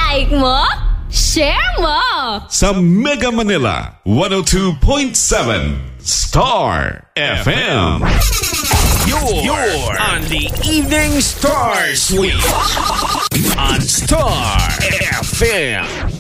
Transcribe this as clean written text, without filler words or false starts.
Like mo? Share mo! Sa Mega Manila, 102.7 Star FM. You're on the Evening Star Suite on Star FM.